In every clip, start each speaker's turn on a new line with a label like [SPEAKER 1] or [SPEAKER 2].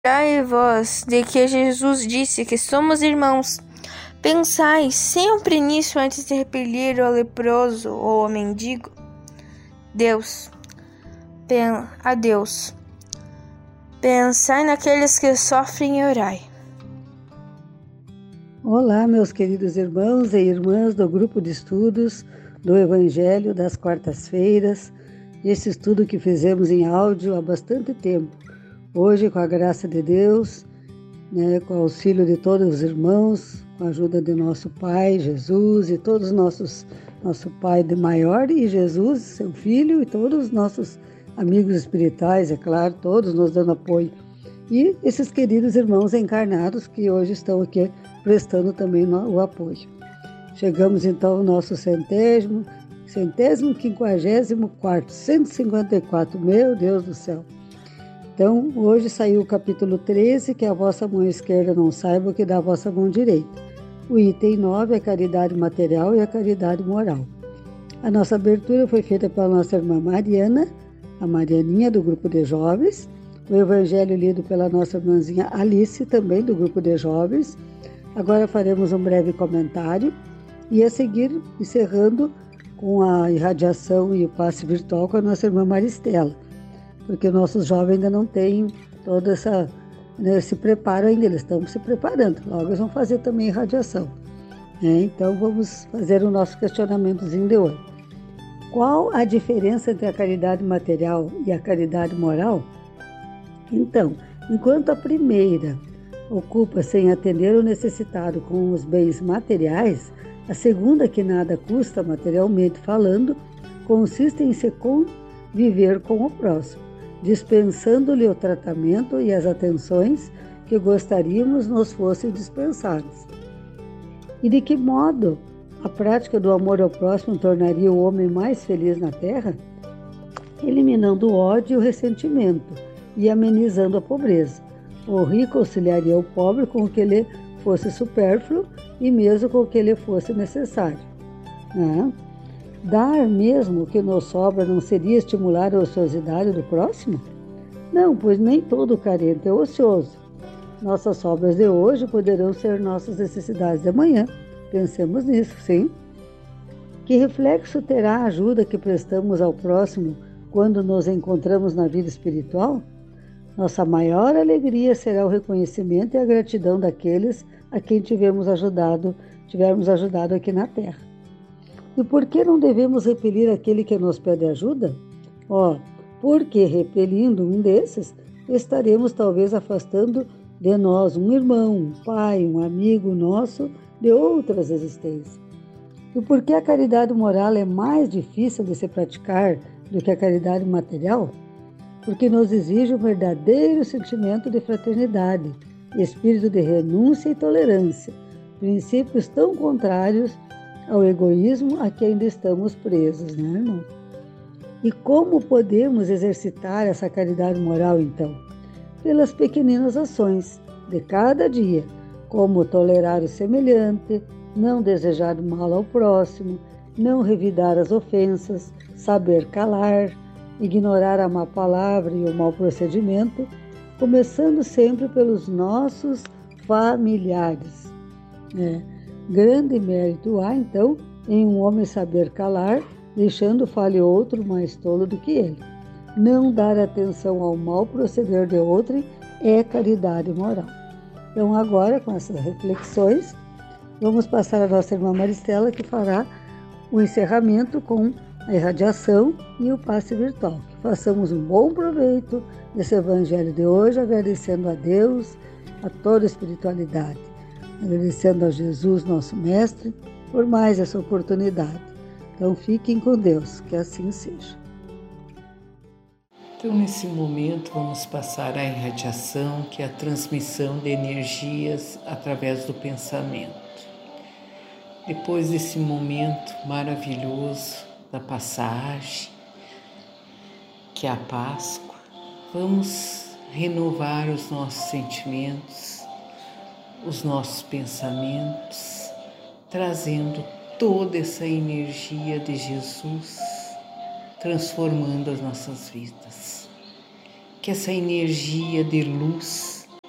[SPEAKER 1] Lembrai-vos de que Jesus disse que somos irmãos. Pensai sempre nisso antes de repelir o leproso ou o mendigo. A Deus. Pensai naqueles que sofrem e orai.
[SPEAKER 2] Olá, meus queridos irmãos e irmãs do grupo de estudos do Evangelho das quartas-feiras, esse estudo que fizemos em áudio há bastante tempo. Hoje, com a graça de Deus, com o auxílio de todos os irmãos, com a ajuda de nosso Pai, Jesus, e todos nosso Pai de maior e Jesus, seu Filho, e todos os nossos amigos espirituais, é claro, todos nos dando apoio. E esses queridos irmãos encarnados que hoje estão aqui prestando também o apoio. Chegamos então ao nosso 154º, 154, meu Deus do céu. Então, hoje saiu o capítulo 13, que a vossa mão esquerda não saiba o que dá a vossa mão direita. O item 9 é a caridade material e a caridade moral. A nossa abertura foi feita pela nossa irmã Mariana, a Marianinha do grupo de jovens. O evangelho lido pela nossa irmãzinha Alice, também do grupo de jovens. Agora faremos um breve comentário e a seguir encerrando com a irradiação e o passe virtual com a nossa irmã Maristela, porque nossos jovens ainda não têm todo esse preparo ainda, eles estão se preparando, logo eles vão fazer também irradiação. Então vamos fazer o nosso questionamentozinho de hoje. Qual a diferença entre a caridade material e a caridade moral? Então, enquanto a primeira ocupa-se em atender o necessitado com os bens materiais, a segunda, que nada custa materialmente falando, consiste em se conviver com o próximo, dispensando-lhe o tratamento e as atenções que gostaríamos nos fossem dispensadas. E de que modo a prática do amor ao próximo tornaria o homem mais feliz na terra? Eliminando o ódio e o ressentimento e amenizando a pobreza. O rico auxiliaria o pobre com o que lhe fosse supérfluo e mesmo com o que lhe fosse necessário. Dar mesmo o que nos sobra não seria estimular a ociosidade do próximo? Não, pois nem todo carente é ocioso. Nossas sobras de hoje poderão ser nossas necessidades de amanhã. Pensemos nisso, sim. Que reflexo terá a ajuda que prestamos ao próximo quando nos encontramos na vida espiritual? Nossa maior alegria será o reconhecimento e a gratidão daqueles a quem tivermos ajudado aqui na Terra. E por que não devemos repelir aquele que nos pede ajuda? Porque repelindo um desses, estaremos talvez afastando de nós um irmão, um pai, um amigo nosso de outras existências. E por que a caridade moral é mais difícil de se praticar do que a caridade material? Porque nos exige um verdadeiro sentimento de fraternidade, espírito de renúncia e tolerância, princípios tão contrários ao egoísmo a que ainda estamos presos, irmão? E como podemos exercitar essa caridade moral, então? Pelas pequeninas ações de cada dia, como tolerar o semelhante, não desejar o mal ao próximo, não revidar as ofensas, saber calar, ignorar a má palavra e o mau procedimento, começando sempre pelos nossos familiares. Grande mérito há, então, em um homem saber calar, deixando fale outro mais tolo do que ele. Não dar atenção ao mau proceder de outrem é caridade moral. Então, agora, com essas reflexões, vamos passar a nossa irmã Maristela, que fará o encerramento com a irradiação e o passe virtual. Que façamos um bom proveito desse evangelho de hoje, agradecendo a Deus, a toda a espiritualidade, agradecendo a Jesus, nosso Mestre, por mais essa oportunidade. Então fiquem com Deus, que assim seja.
[SPEAKER 3] Então, nesse momento, vamos passar a irradiação, que é a transmissão de energias através do pensamento. Depois desse momento maravilhoso da passagem, que é a Páscoa, vamos renovar os nossos sentimentos, os nossos pensamentos, trazendo toda essa energia de Jesus, transformando as nossas vidas. Que essa energia de luz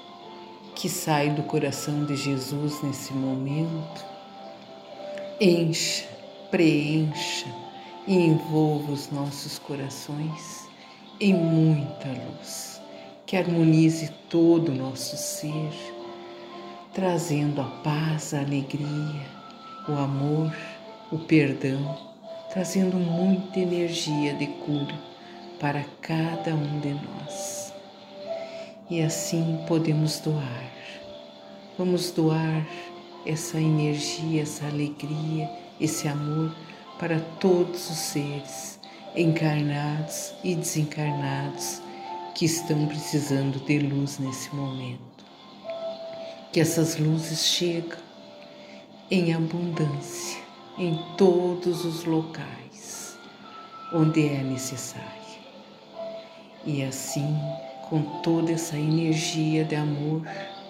[SPEAKER 3] que sai do coração de Jesus nesse momento, encha, preencha e envolva os nossos corações em muita luz, que harmonize todo o nosso ser, trazendo a paz, a alegria, o amor, o perdão, trazendo muita energia de cura para cada um de nós. E assim podemos doar. Vamos doar essa energia, essa alegria, esse amor para todos os seres encarnados e desencarnados que estão precisando de luz nesse momento. Que essas luzes cheguem em abundância em todos os locais onde é necessário. E assim, com toda essa energia de amor,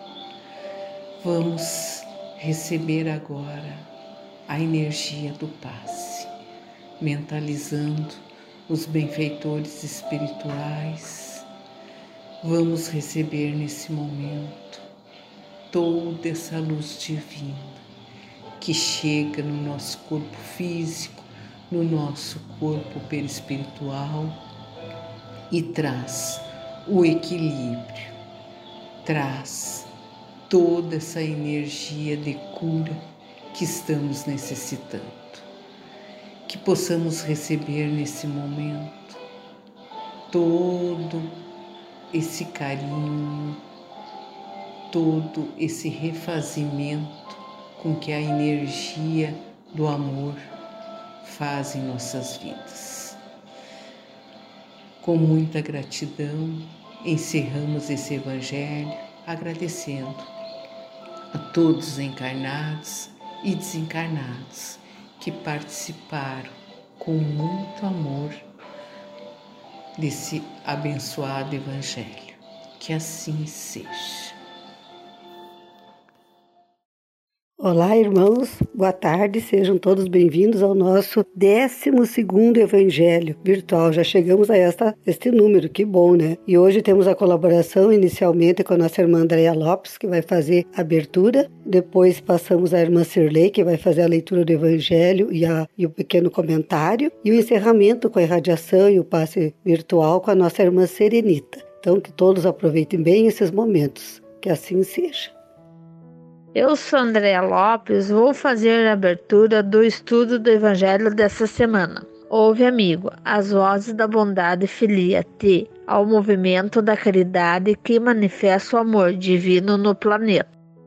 [SPEAKER 3] vamos receber agora a energia do passe, mentalizando os benfeitores espirituais. Vamos receber nesse momento toda essa luz divina que chega no nosso corpo físico, no nosso corpo perispiritual e traz o equilíbrio, traz toda essa energia de cura que estamos necessitando. Que possamos receber nesse momento todo esse carinho, todo esse refazimento com que a energia do amor faz em nossas vidas. Com muita gratidão, encerramos esse Evangelho agradecendo a todos os encarnados e desencarnados que participaram com muito amor desse abençoado Evangelho. Que assim seja.
[SPEAKER 2] Olá, irmãos, boa tarde, sejam todos bem-vindos ao nosso 12º Evangelho virtual. Já chegamos a este número, que bom, né? E hoje temos a colaboração inicialmente com a nossa irmã Andréa Lopes, que vai fazer a abertura. Depois passamos à irmã Cirlei, que vai fazer a leitura do Evangelho e o pequeno comentário. E o encerramento com a irradiação e o passe virtual com a nossa irmã Serenita. Então, que todos aproveitem bem esses momentos. Que assim seja.
[SPEAKER 4] Eu sou Andréa Lopes, vou fazer a abertura do estudo do Evangelho dessa semana. Ouve, amigo, as vozes da bondade filia-te ao movimento da caridade que manifesta o amor divino no planeta.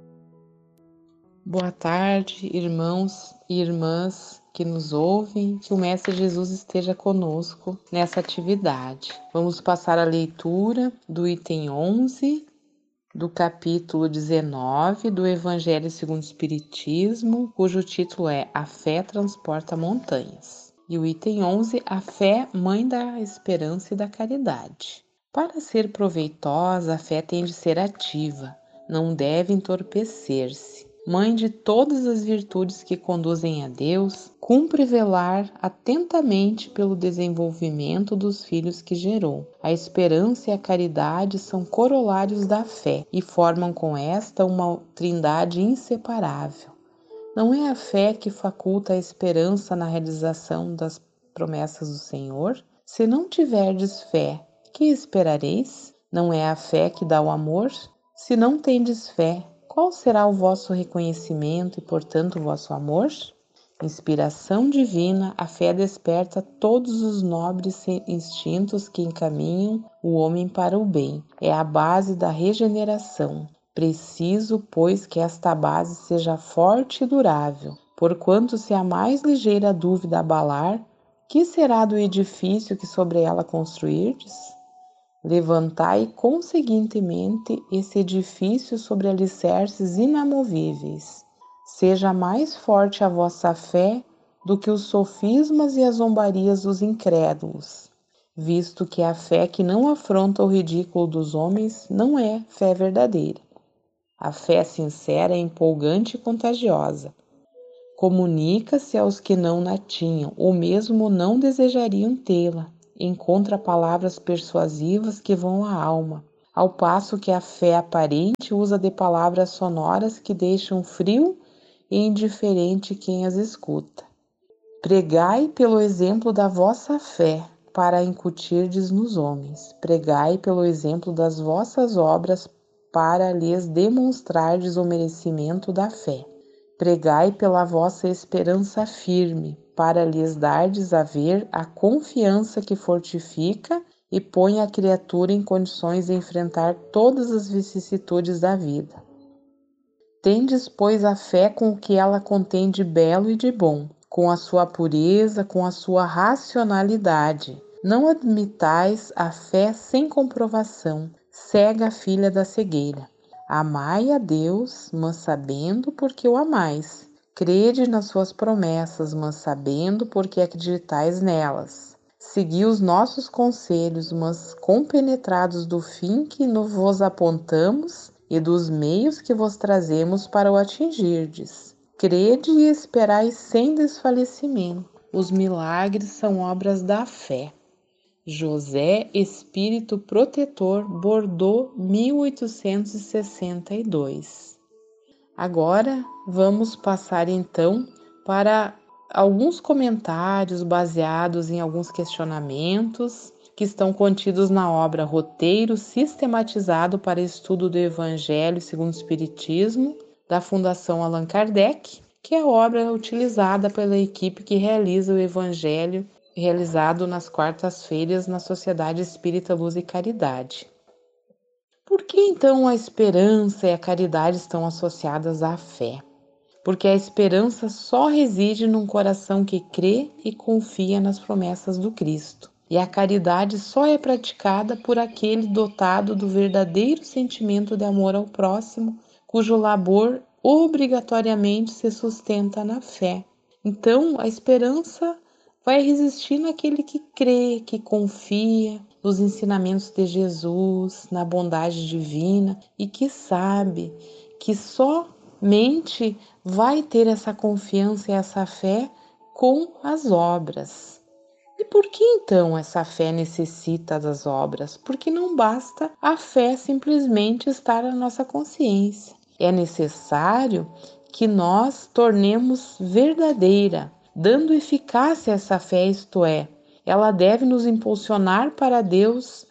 [SPEAKER 5] Boa tarde, irmãos e irmãs que nos ouvem, que o Mestre Jesus esteja conosco nessa atividade. Vamos passar a leitura do item 11, do capítulo 19 do Evangelho segundo o Espiritismo, cujo título é A Fé Transporta Montanhas. E o item 11, a fé, mãe da esperança e da caridade. Para ser proveitosa, a fé tem de ser ativa, não deve entorpecer-se. Mãe de todas as virtudes que conduzem a Deus, cumpre velar atentamente pelo desenvolvimento dos filhos que gerou. A esperança e a caridade são corolários da fé e formam com esta uma trindade inseparável. Não é a fé que faculta a esperança na realização das promessas do Senhor? Se não tiverdes fé, que esperareis? Não é a fé que dá o amor? Se não tendes fé, qual será o vosso reconhecimento e, portanto, o vosso amor? Inspiração divina, a fé desperta todos os nobres instintos que encaminham o homem para o bem. É a base da regeneração. Preciso, pois, que esta base seja forte e durável, porquanto se a mais ligeira dúvida abalar, que será do edifício que sobre ela construirdes? Levantai conseguintemente esse edifício sobre alicerces inamovíveis. Seja mais forte a vossa fé do que os sofismas e as zombarias dos incrédulos, visto que a fé que não afronta o ridículo dos homens não é fé verdadeira. A fé sincera é empolgante e contagiosa. Comunica-se aos que não na tinham, ou mesmo não desejariam tê-la. Encontra palavras persuasivas que vão à alma. ao passo que a fé aparente usa de palavras sonoras que deixam frio e indiferente quem as escuta. Pregai pelo exemplo da vossa fé, para incutirdes nos homens. Pregai pelo exemplo das vossas obras, para lhes demonstrardes o merecimento da fé. Pregai pela vossa esperança firme, para lhes dardes a ver a confiança que fortifica e põe a criatura em condições de enfrentar todas as vicissitudes da vida. Tendes, pois, a fé com o que ela contém de belo e de bom, com a sua pureza, com a sua racionalidade. Não admitais a fé sem comprovação, cega filha da cegueira. Amai a Deus, mas sabendo porque o amais. Crede nas suas promessas, mas sabendo porque acreditais nelas. Segui os nossos conselhos, mas compenetrados do fim que vos apontamos e dos meios que vos trazemos para o atingirdes. Crede e esperai sem desfalecimento. Os milagres são obras da fé. José Espírito Protetor, Bordeaux, 1862. Agora vamos passar então para alguns comentários baseados em alguns questionamentos que estão contidos na obra Roteiro Sistematizado para Estudo do Evangelho segundo o Espiritismo, da Fundação Allan Kardec, que é a obra utilizada pela equipe que realiza o Evangelho realizado nas quartas-feiras na Sociedade Espírita Luz e Caridade. Por que então a esperança e a caridade estão associadas à fé? Porque a esperança só reside num coração que crê e confia nas promessas do Cristo. E a caridade só é praticada por aquele dotado do verdadeiro sentimento de amor ao próximo, cujo labor obrigatoriamente se sustenta na fé. Então, a esperança vai resistir naquele que crê, que confia nos ensinamentos de Jesus, na bondade divina e que sabe que somente vai ter essa confiança e essa fé com as obras. E por que então essa fé necessita das obras? Porque não basta a fé simplesmente estar na nossa consciência. É necessário que nós tornemos verdadeira, dando eficácia a essa fé, isto é, ela deve nos impulsionar para Deus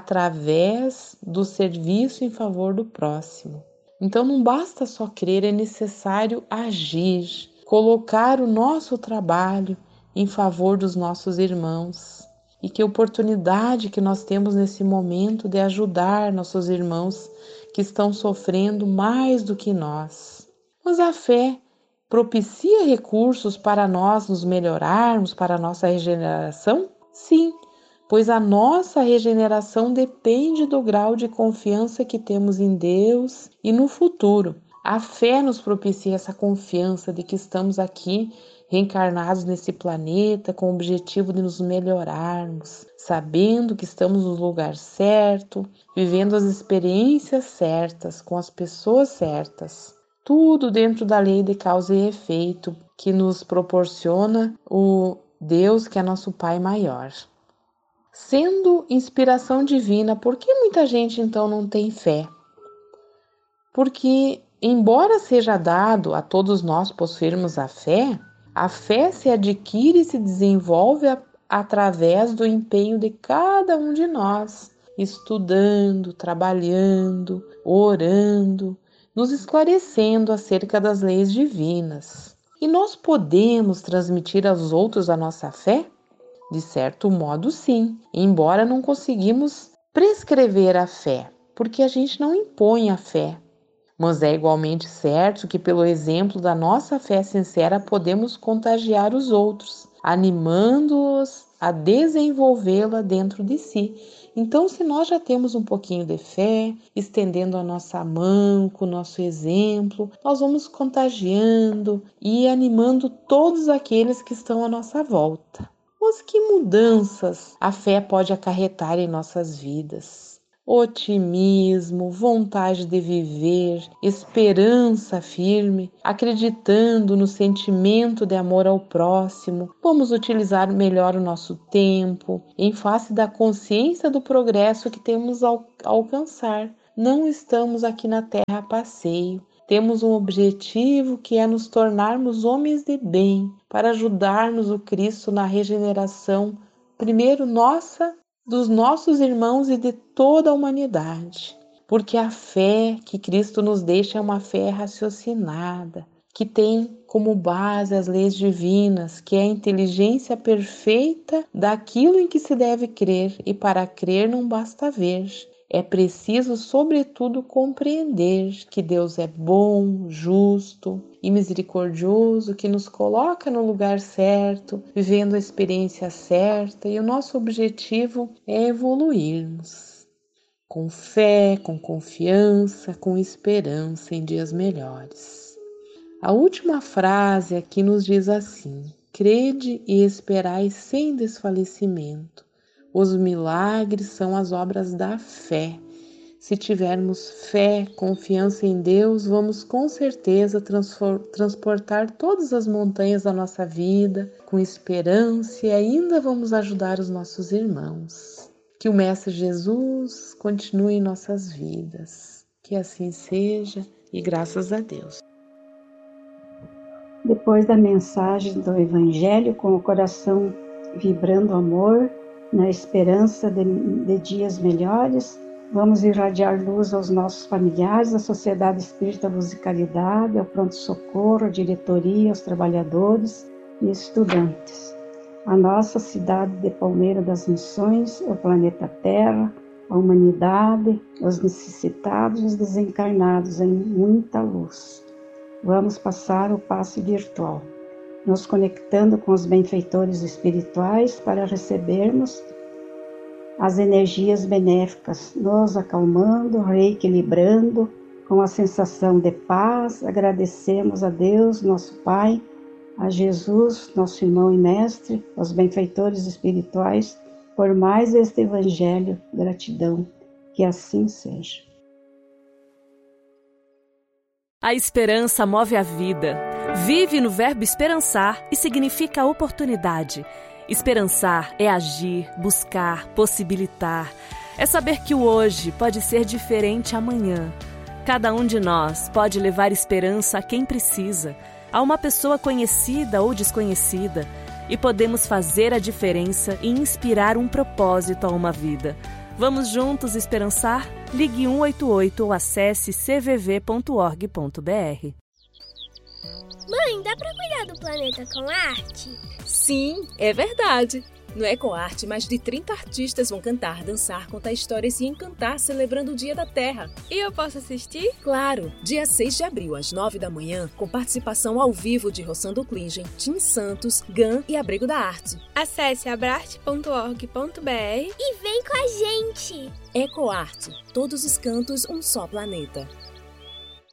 [SPEAKER 5] através do serviço em favor do próximo. Então não basta só crer, é necessário agir, colocar o nosso trabalho em favor dos nossos irmãos. E que oportunidade que nós temos nesse momento de ajudar nossos irmãos que estão sofrendo mais do que nós. Mas a fé propicia recursos para nós nos melhorarmos, para a nossa regeneração? Sim, pois a nossa regeneração depende do grau de confiança que temos em Deus e no futuro. A fé nos propicia essa confiança de que estamos aqui reencarnados nesse planeta com o objetivo de nos melhorarmos, sabendo que estamos no lugar certo, vivendo as experiências certas, com as pessoas certas. Tudo dentro da lei de causa e efeito que nos proporciona o Deus que é nosso Pai maior. Sendo inspiração divina, por que muita gente então não tem fé? Porque, embora seja dado a todos nós possuirmos a fé se adquire e se desenvolve através do empenho de cada um de nós, estudando, trabalhando, orando, nos esclarecendo acerca das leis divinas. E nós podemos transmitir aos outros a nossa fé? De certo modo, sim, embora não conseguimos prescrever a fé, porque a gente não impõe a fé. Mas é igualmente certo que pelo exemplo da nossa fé sincera podemos contagiar os outros, animando-os a desenvolvê-la dentro de si. Então, se nós já temos um pouquinho de fé, estendendo a nossa mão com o nosso exemplo, nós vamos contagiando e animando todos aqueles que estão à nossa volta. Mas que mudanças a fé pode acarretar em nossas vidas? otimismo, vontade de viver, esperança firme, acreditando no sentimento de amor ao próximo. Vamos utilizar melhor o nosso tempo, em face da consciência do progresso que temos a alcançar. Não estamos aqui na Terra a passeio. Temos um objetivo que é nos tornarmos homens de bem, para ajudarmos o Cristo na regeneração, primeiro dos nossos irmãos e de toda a humanidade. Porque a fé que Cristo nos deixa é uma fé raciocinada, que tem como base as leis divinas, que é a inteligência perfeita daquilo em que se deve crer, e para crer não basta ver. É preciso, sobretudo, compreender que Deus é bom, justo e misericordioso, que nos coloca no lugar certo, vivendo a experiência certa, e o nosso objetivo é evoluirmos com fé, com confiança, com esperança em dias melhores. A última frase aqui nos diz assim: crede e esperai sem desfalecimento. Os milagres são as obras da fé. Se tivermos fé, confiança em Deus, vamos com certeza transportar todas as montanhas da nossa vida com esperança, e ainda vamos ajudar os nossos irmãos. Que o Mestre Jesus continue em nossas vidas. Que assim seja, e graças a Deus.
[SPEAKER 2] Depois da mensagem do Evangelho, com o coração vibrando amor, na esperança de dias melhores, vamos irradiar luz aos nossos familiares, à Sociedade Espírita Luz e Caridade, ao pronto-socorro, à diretoria, aos trabalhadores e estudantes, à nossa cidade de Palmeira das Missões, ao planeta Terra, à humanidade, aos necessitados e os desencarnados em muita luz. Vamos passar o passe virtual, nos conectando com os benfeitores espirituais para recebermos as energias benéficas, nos acalmando, reequilibrando, com a sensação de paz. Agradecemos a Deus, nosso Pai, a Jesus, nosso irmão e mestre, aos benfeitores espirituais, por mais este Evangelho. Gratidão, que assim seja.
[SPEAKER 6] A esperança move a vida. Vive no verbo esperançar e significa oportunidade. Esperançar é agir, buscar, possibilitar. É saber que o hoje pode ser diferente amanhã. Cada um de nós pode levar esperança a quem precisa, a uma pessoa conhecida ou desconhecida, e podemos fazer a diferença e inspirar um propósito a uma vida. Vamos juntos esperançar? Ligue 188 ou acesse cvv.org.br.
[SPEAKER 7] Mãe, dá pra cuidar do planeta com arte?
[SPEAKER 8] Sim, é verdade. No EcoArte, mais de 30 artistas vão cantar, dançar, contar histórias e encantar celebrando o Dia da Terra.
[SPEAKER 7] E eu posso assistir?
[SPEAKER 8] Claro! Dia 6 de abril, às 9 da manhã, com participação ao vivo de Rossando Klingen, Tim Santos, GAN e Abrigo da Arte.
[SPEAKER 7] Acesse abrarte.org.br
[SPEAKER 9] e vem com a gente!
[SPEAKER 8] EcoArte, todos os cantos, um só planeta.